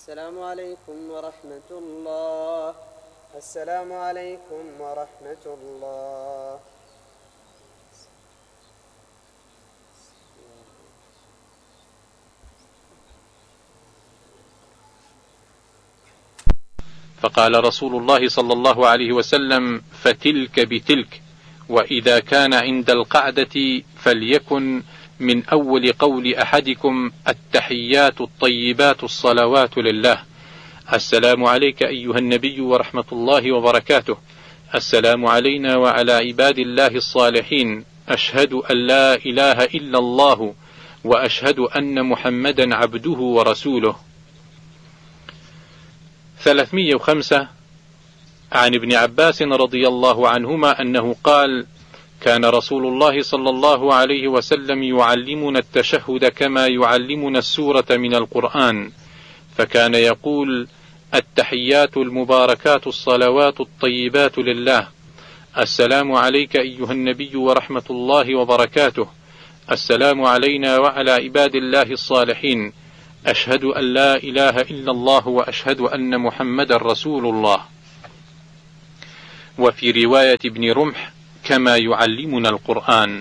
السلام عليكم ورحمة الله. السلام عليكم ورحمة الله. فقال رسول الله صلى الله عليه وسلم: فتلك بتلك. وإذا كان عند القعدة فليكن من أول قول أحدكم: التحيات الطيبات الصلوات لله. السلام عليك أيها النبي ورحمة الله وبركاته. السلام علينا وعلى عباد الله الصالحين. أشهد أن لا إله إلا الله وأشهد أن محمدا عبده ورسوله. 305 عن ابن عباس رضي الله عنهما أنه قال: كان رسول الله صلى الله عليه وسلم يعلمنا التشهد كما يعلمنا السورة من القرآن، فكان يقول: التحيات المباركات الصلوات الطيبات لله. السلام عليك أيها النبي ورحمة الله وبركاته. السلام علينا وعلى عباد الله الصالحين. أشهد أن لا إله إلا الله وأشهد أن محمدا رسول الله. وفي رواية ابن رمح: كما يعلمنا القرآن.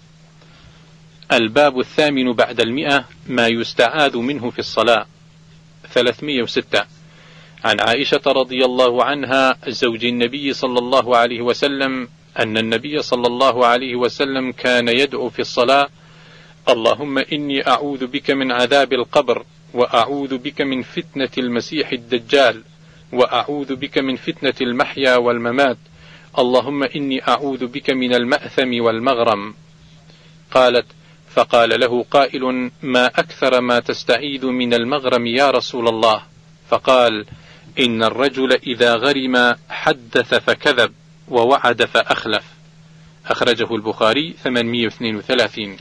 الباب 8 بعد 100 ما يستعاذ منه في الصلاة. 306 عن عائشة رضي الله عنها زوج النبي صلى الله عليه وسلم أن النبي صلى الله عليه وسلم كان يدعو في الصلاة: اللهم إني أعوذ بك من عذاب القبر، وأعوذ بك من فتنة المسيح الدجال، وأعوذ بك من فتنة المحيا والممات، اللهم إني أعوذ بك من المأثم والمغرم. قالت: فقال له قائل: ما أكثر ما تستعيذ من المغرم يا رسول الله؟ فقال: إن الرجل إذا غرم حدث فكذب ووعد فأخلف. أخرجه البخاري 832.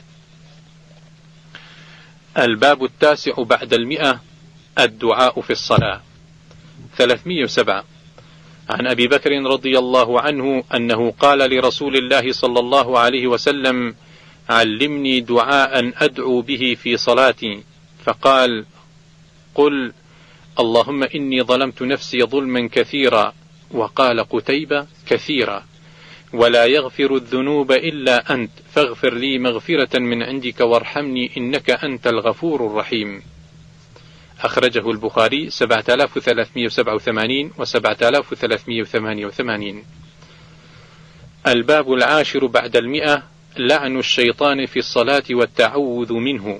الباب 9 بعد 100 الدعاء في الصلاة. 307 عن أبي بكر رضي الله عنه أنه قال لرسول الله صلى الله عليه وسلم: علمني دعاء أدعو به في صلاتي. فقال: قل: اللهم إني ظلمت نفسي ظلما كثيرا. وقال قتيبة: كثيرا. ولا يغفر الذنوب إلا أنت، فاغفر لي مغفرة من عندك وارحمني إنك أنت الغفور الرحيم. أخرجه البخاري 7387 و 7388. الباب 10 بعد 100 لعن الشيطان في الصلاة والتعوذ منه.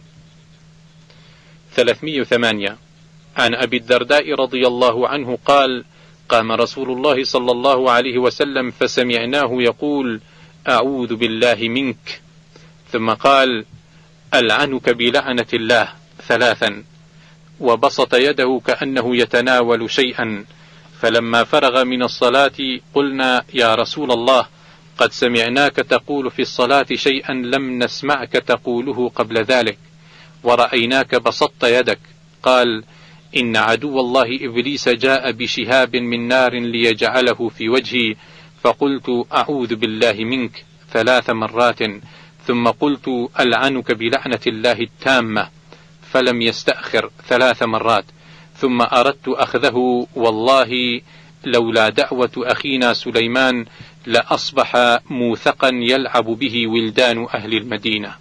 308 عن أبي الدرداء رضي الله عنه قال: قام رسول الله صلى الله عليه وسلم فسمعناه يقول: أعوذ بالله منك. ثم قال: ألعنك بلعنة الله 3. وبسط يده كأنه يتناول شيئا. فلما فرغ من الصلاة قلنا: يا رسول الله، قد سمعناك تقول في الصلاة شيئا لم نسمعك تقوله قبل ذلك، ورأيناك بسطت يدك. قال: إن عدو الله إبليس جاء بشهاب من نار ليجعله في وجهي، فقلت: أعوذ بالله منك 3 مرات، ثم قلت: ألعنك بلعنة الله التامة، فلم يستأخر 3 مرات، ثم أردت أخذه، والله لولا دعوة أخينا سليمان لأصبح موثقا يلعب به ولدان أهل المدينة.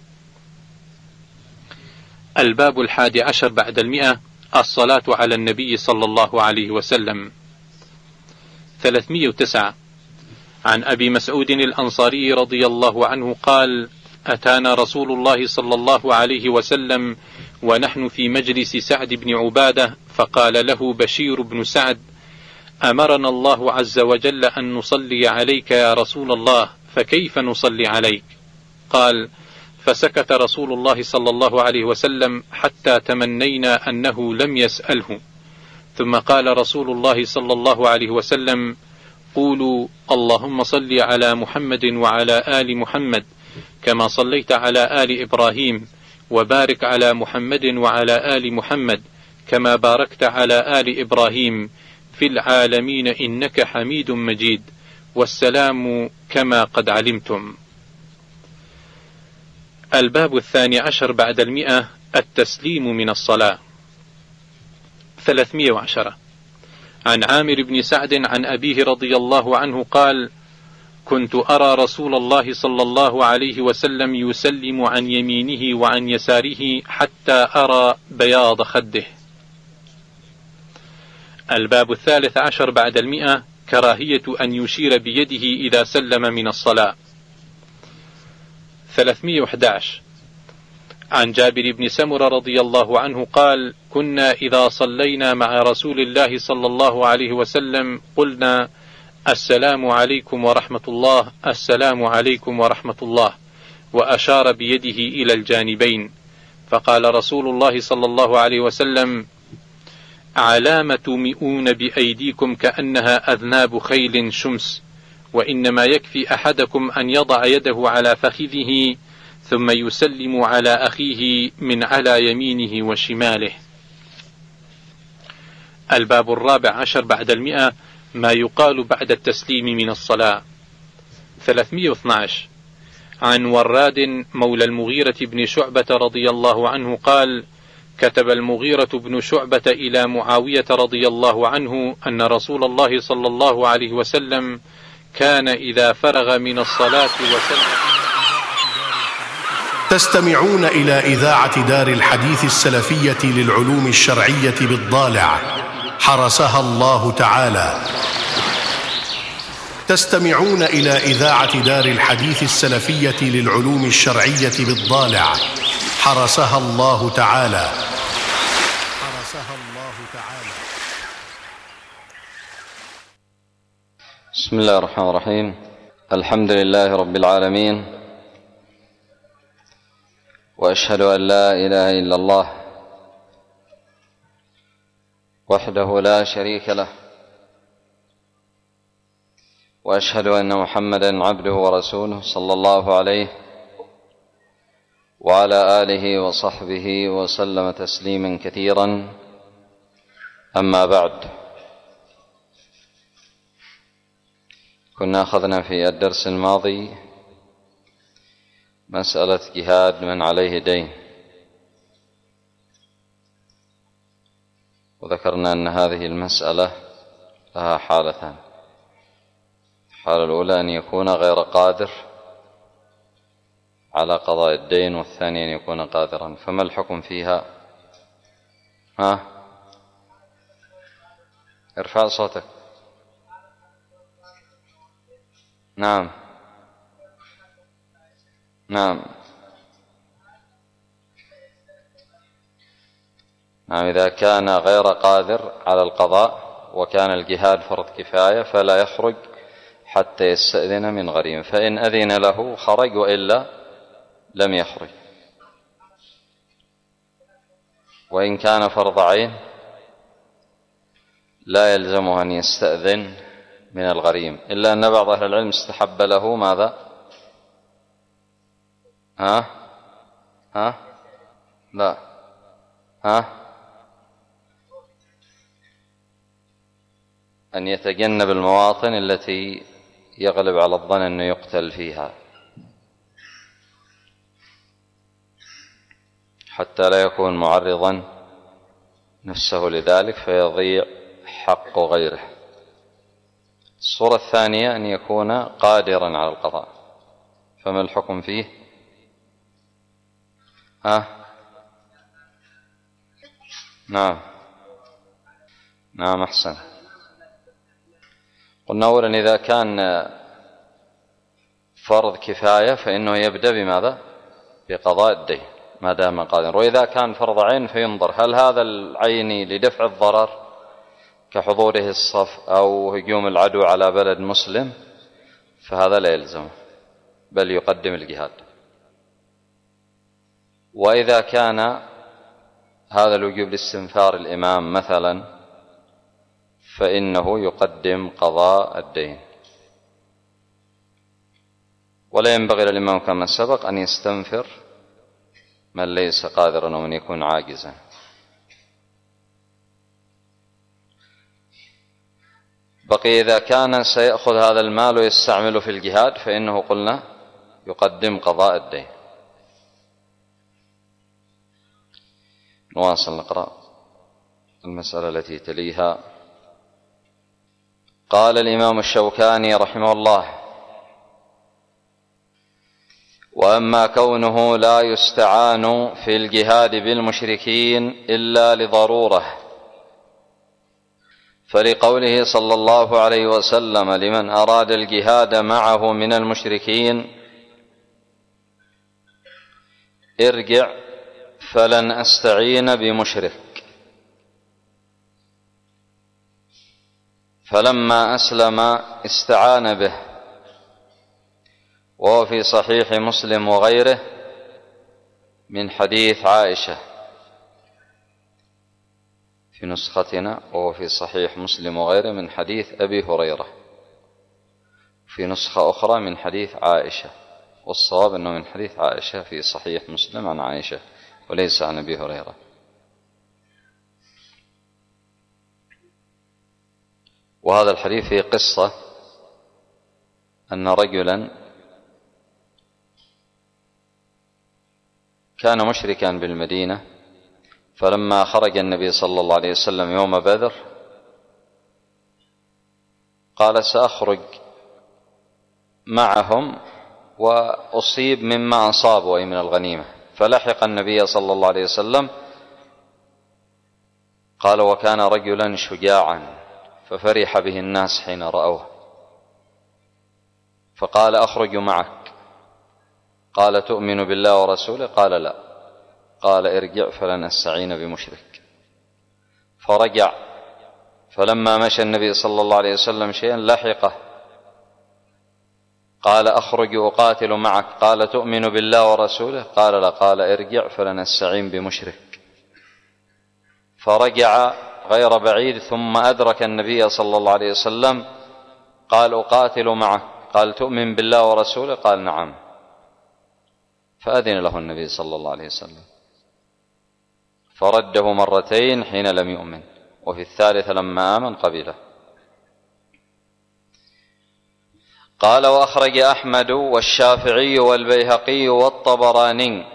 الباب 11 بعد 100 الصلاة على النبي صلى الله عليه وسلم. 309 عن أبي مسعود الأنصاري رضي الله عنه قال: أتانا رسول الله صلى الله عليه وسلم ونحن في مجلس سعد بن عبادة، فقال له بشير بن سعد: أمرنا الله عز وجل أن نصلي عليك يا رسول الله، فكيف نصلي عليك؟ قال: فسكت رسول الله صلى الله عليه وسلم حتى تمنينا أنه لم يسأله، ثم قال رسول الله صلى الله عليه وسلم: قولوا: اللهم صل على محمد وعلى آل محمد كما صليت على آل إبراهيم، وبارك على محمد وعلى آل محمد كما باركت على آل إبراهيم في العالمين إنك حميد مجيد، والسلام كما قد علمتم. الباب 12 بعد 100 التسليم من الصلاة. 310. عن عامر بن سعد عن أبيه رضي الله عنه قال: كنت أرى رسول الله صلى الله عليه وسلم يسلم عن يمينه وعن يساره حتى أرى بياض خده. الباب 13 بعد 100. كراهية أن يشير بيده إذا سلم من الصلاة. 311. عن جابر بن سمرة رضي الله عنه قال: كنا إذا صلينا مع رسول الله صلى الله عليه وسلم قلنا: السلام عليكم ورحمة الله، السلام عليكم ورحمة الله، وأشار بيده إلى الجانبين، فقال رسول الله صلى الله عليه وسلم: علام تومئون بأيديكم كأنها أذناب خيل شمس، وإنما يكفي أحدكم أن يضع يده على فخذه ثم يسلم على أخيه من على يمينه وشماله. الباب 14 بعد 100. ما يقال بعد التسليم من الصلاة. 312. عن وراد مولى المغيرة بن شعبة رضي الله عنه قال: كتب المغيرة بن شعبة إلى معاوية رضي الله عنه أن رسول الله صلى الله عليه وسلم كان إذا فرغ من الصلاة وسلم. تستمعون إلى إذاعة دار الحديث السلفية للعلوم الشرعية بالضالع، حرسها الله تعالى. تستمعون إلى إذاعة دار الحديث السلفية للعلوم الشرعية بالضالع، حرسها الله تعالى. حرسها الله تعالى. بسم الله الرحمن الرحيم. الحمد لله رب العالمين، وأشهد أن لا إله إلا الله وحده لا شريك له، وأشهد أن محمدا عبده ورسوله صلى الله عليه وعلى آله وصحبه وسلم تسليما كثيرا. أما بعد، كنا أخذنا في الدرس الماضي مسألة جهاد من عليه دين، وذكرنا أن هذه المسألة لها حالتان: الحالة الأولى أن يكون غير قادر على قضاء الدين، والثانية أن يكون قادرا. فما الحكم فيها؟ ارفع صوتك. نعم. إذا كان غير قادر على القضاء وكان الجهاد فرض كفاية فلا يخرج حتى يستأذن من غريم، فإن أذن له خرج، وإلا لم يخرج. وإن كان فرض عين لا يلزمه أن يستأذن من الغريم، إلا أن بعض أهل العلم استحب له ماذا؟ لا. أن يتجنب المواطن التي يغلب على الظن أنه يقتل فيها، حتى لا يكون معرضا نفسه لذلك فيضيع حق غيره. الصورة الثانية أن يكون قادرا على القضاء، فما الحكم فيه؟ نعم أحسن. قلنا أولا إذا كان فرض كفاية فإنه يبدأ بماذا؟ بقضاء الدين ما دام قادر. وإذا كان فرض عين فينظر هل هذا العين لدفع الضرر كحضوره الصف أو هجوم العدو على بلد مسلم، فهذا لا يلزمه بل يقدم الجهاد. وإذا كان هذا الوجوب لاستنفار الإمام مثلا فإنه يقدم قضاء الدين. ولا ينبغي للإمام كما سبق أن يستنفر من ليس قادرا ومن يكون عاجزا. بقي إذا كان سيأخذ هذا المال ويستعمله في الجهاد فإنه قلنا يقدم قضاء الدين. نواصل نقرأ. المسألة التي تليها. قال الإمام الشوكاني رحمه الله: وأما كونه لا يستعان في الجهاد بالمشركين إلا لضرورة، فلقوله صلى الله عليه وسلم لمن أراد الجهاد معه من المشركين: ارجع فلن أستعين بمشرك. فلما أسلم استعان به، وهو في صحيح مسلم وغيره من حديث عائشة، في نسختنا وهو في صحيح مسلم وغيره من حديث أبي هريرة، في نسخة أخرى من حديث عائشة، والصواب أنه من حديث عائشة في صحيح مسلم عن عائشة وليس عن أبي هريرة. وهذا الحديث فيه قصة أن رجلا كان مشركا بالمدينة، فلما خرج النبي صلى الله عليه وسلم يوم بدر قال: سأخرج معهم وأصيب مما أصابوا أي من الغنيمة. فلحق النبي صلى الله عليه وسلم، قال: وكان رجلا شجاعا، ففرح به الناس حين رأوه، فقال: أخرج معك. قال: تؤمن بالله ورسوله؟ قال: لا. قال: ارجع فلن أستعين بمشرك. فرجع، فلما مشى النبي صلى الله عليه وسلم شيئا لحقه، قال: أخرج أقاتل معك. قال: تؤمن بالله ورسوله؟ قال: لا. قال: ارجع فلن أستعين بمشرك. فرجع غير بعيد ثم أدرك النبي صلى الله عليه وسلم، قال: أقاتل معك. قال: تؤمن بالله ورسوله؟ قال: نعم. فأذن له النبي صلى الله عليه وسلم، فرده مرتين حين لم يؤمن، وفي الثالثة لما آمن قبله. قال: وأخرج أحمد والشافعي والبيهقي والطبراني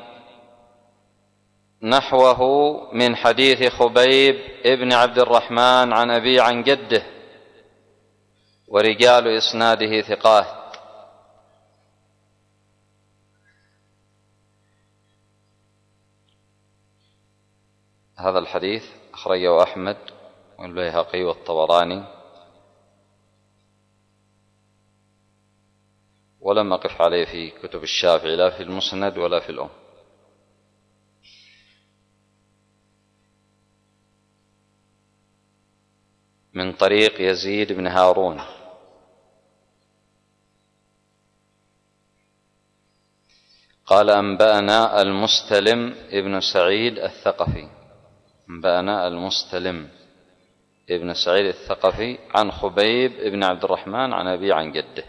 نحوه من حديث خبيب ابن عبد الرحمن عن أبي عن جده، ورجال إسناده ثقات. هذا الحديث أخرجه أحمد والبيهقي والطبراني، ولم أقف عليه في كتب الشافعي لا في المسند ولا في الأم. من طريق يزيد بن هارون قال: أنبأنا المستلم ابن سعيد الثقفي، أنبأنا المستلم ابن سعيد الثقفي عن خبيب ابن عبد الرحمن عن أبي عن جده،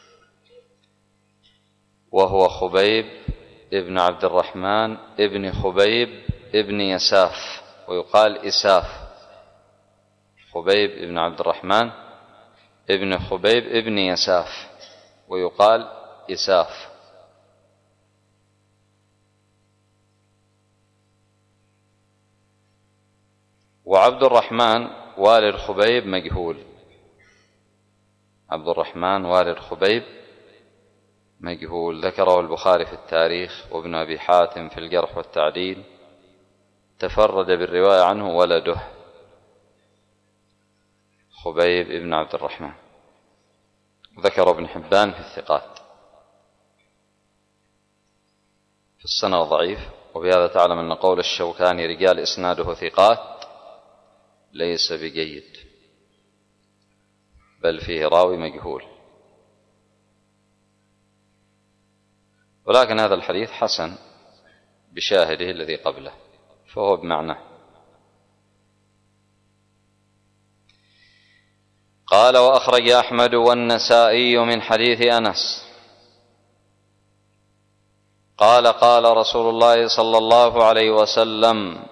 وهو خبيب ابن عبد الرحمن ابن خبيب ابن يساف، ويقال إساف. خبيب ابن عبد الرحمن ابن خبيب ابن يساف، ويقال إساف. وعبد الرحمن والد خبيب مجهول، عبد الرحمن والد خبيب مجهول، ذكره البخاري في التاريخ وابن أبي حاتم في الجرح والتعديل، تفرد بالرواية عنه ولده خبيب ابن عبد الرحمن، ذكر ابن حبان في الثقات. في السنة ضعيف، وبهذا تعلم أن قول الشوكاني رجال إسناده ثقات ليس بجيد، بل فيه راوي مجهول. ولكن هذا الحديث حسن بشاهده الذي قبله، فهو بمعنى. قال: وأخرج أحمد والنسائي من حديث أنس قال: قال رسول الله صلى الله عليه وسلم: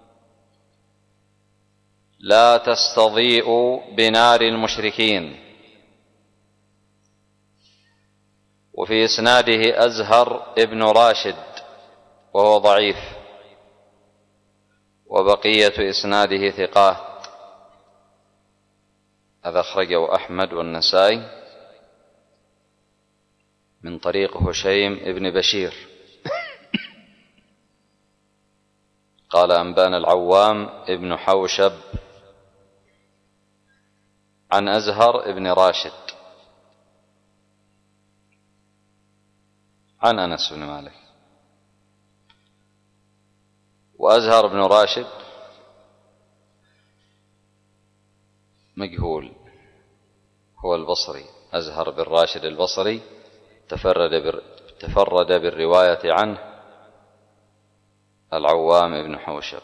لا تستضيئوا بنار المشركين. وفي إسناده أزهر ابن راشد وهو ضعيف، وبقية إسناده ثقات. هذا أخرجه أحمد والنسائي من طريق هشيم ابن بشير قال أنبانا العوام ابن حوشب عن أزهر ابن راشد عن أنس بن مالك. وأزهر بن راشد مجهول، هو البصري، أزهر بن راشد البصري تفرد بالرواية عنه العوام بن حوشب.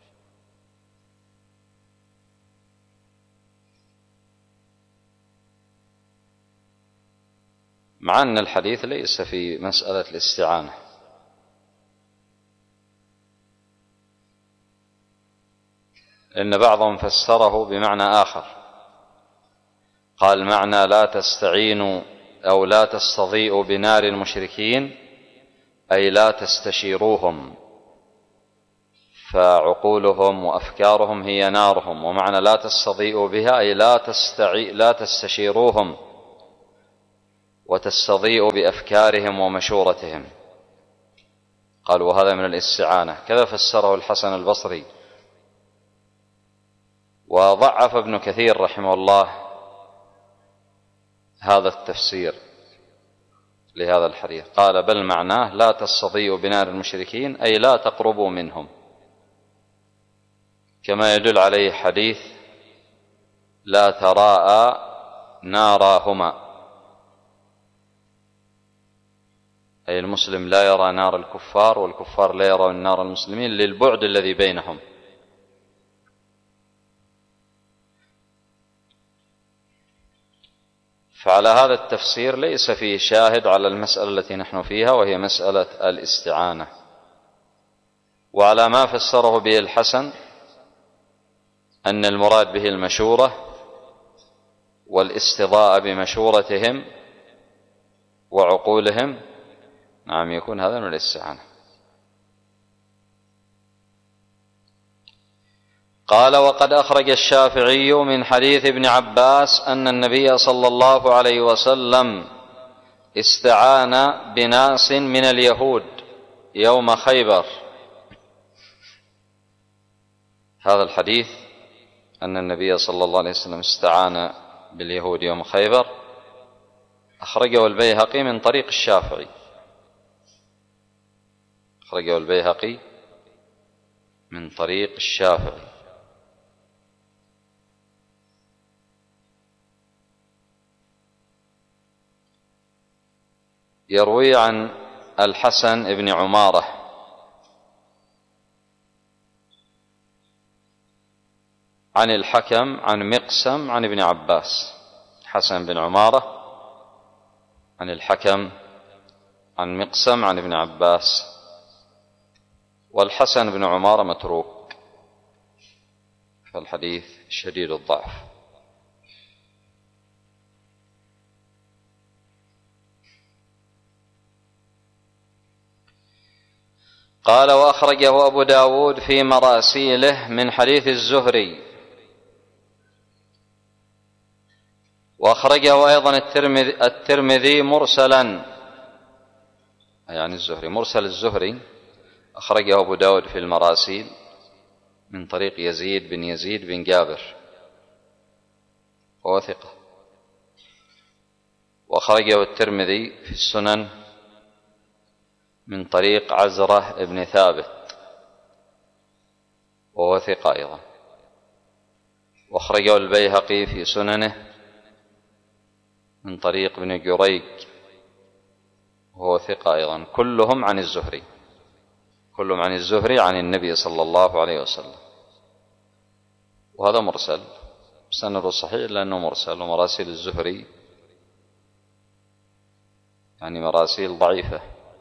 مع أن الحديث ليس في مسألة الاستعانة، إن بعضهم فسره بمعنى آخر، قال معنى لا تستعينوا أو لا تستضيئوا بنار المشركين أي لا تستشيروهم، فعقولهم وأفكارهم هي نارهم، ومعنى لا تستضيئوا بها أي لا تستشيروهم وتستضيئوا بأفكارهم ومشورتهم. قالوا وهذا من الاستعانة، كذا فسره الحسن البصري. وضعف ابن كثير رحمه الله هذا التفسير لهذا الحديث، قال بل معناه لا تستضيئوا بنار المشركين أي لا تقربوا منهم، كما يدل عليه حديث لا تراءى ناراهما، أي المسلم لا يرى نار الكفار والكفار لا يرون نار المسلمين للبعد الذي بينهم. فعلى هذا التفسير ليس فيه شاهد على المسألة التي نحن فيها، وهي مسألة الاستعانة. وعلى ما فسره به الحسن أن المراد به المشورة والاستضاءة بمشورتهم وعقولهم، نعم يكون هذا من الاستعانة. قال وقد أخرج الشافعي من حديث ابن عباس أن النبي صلى الله عليه وسلم استعان بناس من اليهود يوم خيبر. هذا الحديث أن النبي صلى الله عليه وسلم استعان باليهود يوم خيبر أخرجه البيهقي من طريق الشافعي، أخرجه البيهقي من طريق الشافعي. يروي عن الحسن بن عمارة عن الحكم عن مقسم عن ابن عباس، حسن بن عمارة عن الحكم عن مقسم عن ابن عباس. والحسن بن عمارة متروك، فالحديث شديد الضعف. قال وأخرجه أبو داود في مراسيله من حديث الزهري، وأخرجه أيضا الترمذي مرسلا، يعني الزهري مرسل الزهري أخرجه أبو داود في المراسيل من طريق يزيد بن جابر وهو ثقة. وأخرجه الترمذي في السنن من طريق عزرة بن ثابت وهو ثقة أيضا. وأخرجه البيهقي في سننه من طريق ابن جريج وهو ثقة أيضا، كلهم عن الزهري، كلهم عن الزهري عن النبي صلى الله عليه وسلم. وهذا مرسل، سنده صحيح لأنه مرسل، ومراسيل الزهري يعني مراسيل ضعيفة.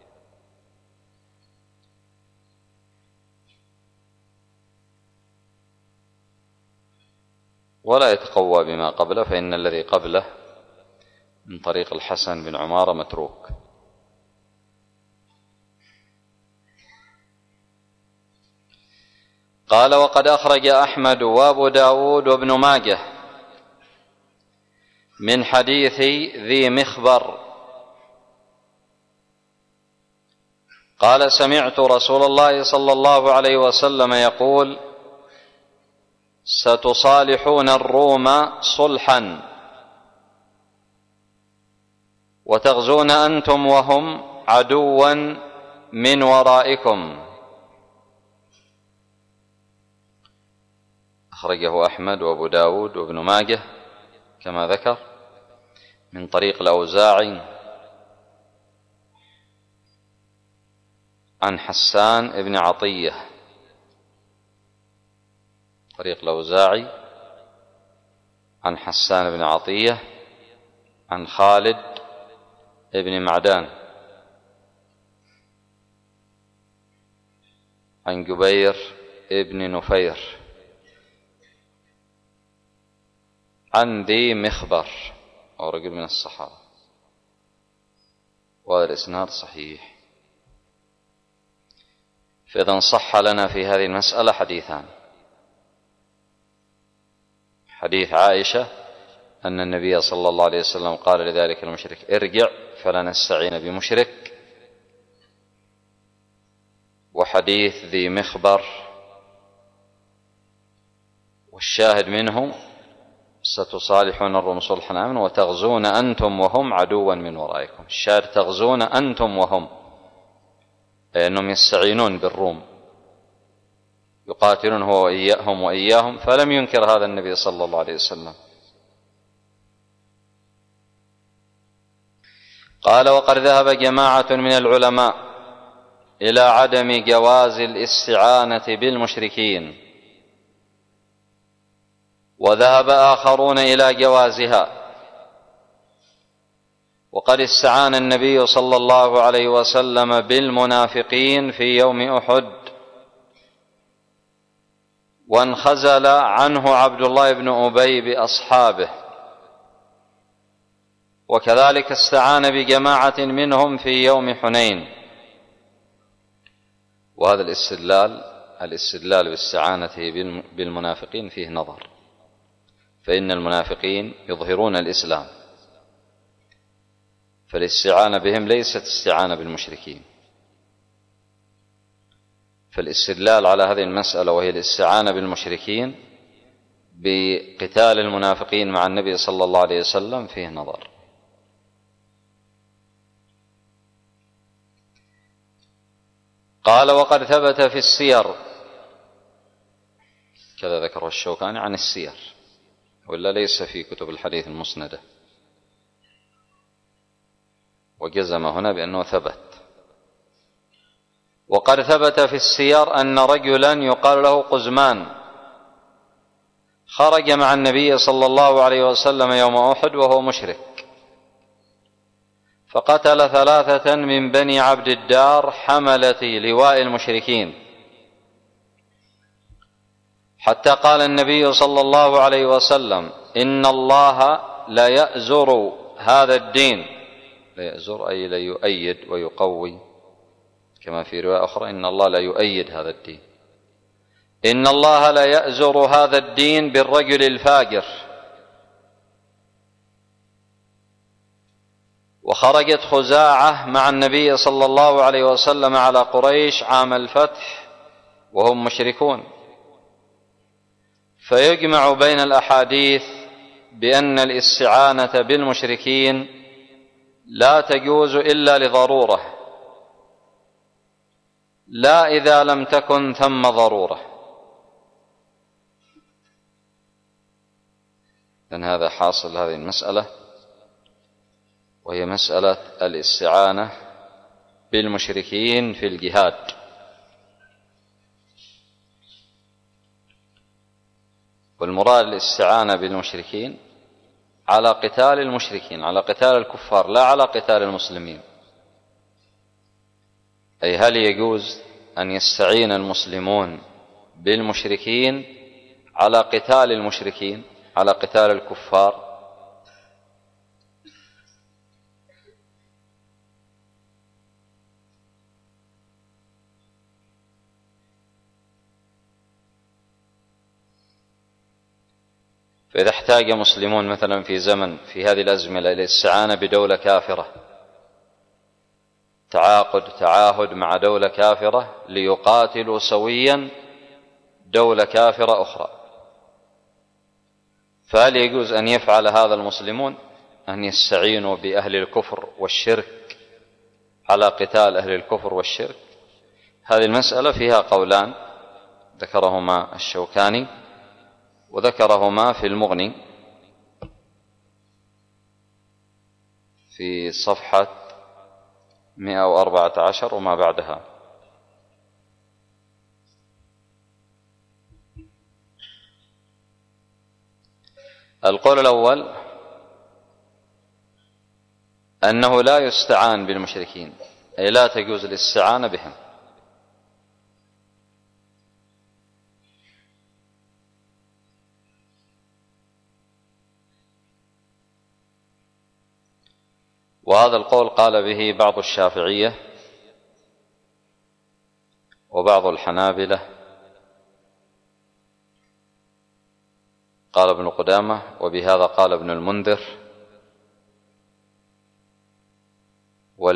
ولا يتقوى بما قبله، فإن الذي قبله من طريق الحسن بن عمارة متروك. قال: وقد أخرج أحمد وأبو داود وابن ماجه من حديث ذي مخبر قال: سمعت رسول الله صلى الله عليه وسلم يقول: ستصالحون الروم صلحا وتغزون أنتم وهم عدوا من ورائكم. أخرجه أحمد وأبو داود وابن ماجه كما ذكر من طريق الأوزاعي عن حسان بن عطية، طريق الأوزاعي عن حسان بن عطية عن خالد بن معدان عن جبير بن نفير عن ذي مخبر أو رجل من الصحابة، وهذا الإسناد صحيح. فإذا صح لنا في هذه المسألة حديثان: حديث عائشة أن النبي صلى الله عليه وسلم قال لذلك المشرك: ارجع فلا نستعين بمشرك، وحديث ذي مخبر والشاهد منه: ستصالحون الروم صلحا آمنا وتغزون أنتم وهم عدوا من ورائكم. الشاهد تغزون أنتم وهم، لأنهم يستعينون بالروم، يقاتلون هو وإياهم وإياهم، فلم ينكر هذا النبي صلى الله عليه وسلم. قال: وقد ذهب جماعة من العلماء إلى عدم جواز الاستعانة بالمشركين، وذهب آخرون إلى جوازها. وقد استعان النبي صلى الله عليه وسلم بالمنافقين في يوم أحد، وانخزل عنه عبد الله بن أبي بأصحابه، وكذلك استعان بجماعة منهم في يوم حنين. وهذا الاستدلال باستعانته بالمنافقين فيه نظر، فإن المنافقين يظهرون الإسلام، فالاستعانة بهم ليست استعانة بالمشركين. فالاستدلال على هذه المسألة وهي الاستعانة بالمشركين بقتال المنافقين مع النبي صلى الله عليه وسلم فيه نظر. قال: وقد ثبت في السير، كذا ذكره الشوكاني عن السير، ولا ليس في كتب الحديث المسندة، وجزم هنا بأنه ثبت. وقد ثبت في السير أن رجلا يقال له قزمان خرج مع النبي صلى الله عليه وسلم يوم أحد وهو مشرك، فقتل 3 من بني عبد الدار حملة لواء المشركين، حتى قال النبي صلى الله عليه وسلم: إن الله لا يأزر هذا الدين. لا يأزر أي لا يؤيد ويقوي، كما في رواية أخرى: إن الله لا يؤيد هذا الدين. إن الله لا يأزر هذا الدين بالرجل الفاجر. وخرجت خزاعة مع النبي صلى الله عليه وسلم على قريش عام الفتح وهم مشركون، فيجمع بين الأحاديث بأن الاستعانة بالمشركين لا تجوز إلا لضرورة، لا إذا لم تكن ثم ضرورة. لأن هذا حاصل هذه المسألة، وهي مسألة الاستعانة بالمشركين في الجهاد. والمراد الاستعانة بالمشركين على قتال المشركين، على قتال الكفار، لا على قتال المسلمين. أي هل يجوز أن يستعين المسلمون بالمشركين على قتال المشركين، على قتال الكفار؟ فإذا احتاج مسلمون مثلا في زمن في هذه الأزمنة إلى الاستعانة بدولة كافرة، تعاهد مع دولة كافرة ليقاتلوا سويا دولة كافرة أخرى، فهل يجوز أن يفعل هذا المسلمون أن يستعينوا بأهل الكفر والشرك على قتال أهل الكفر والشرك؟ هذه المسألة فيها قولان ذكرهما الشوكاني وذكرهما في المغني في صفحة 114 وما بعدها. القول الأول أنه لا يستعان بالمشركين، أي لا تجوز الاستعانة بهم، وهذا القول قال به بعض الشافعية وبعض الحنابلة، قال ابن قدامة، وبهذا قال ابن المنذر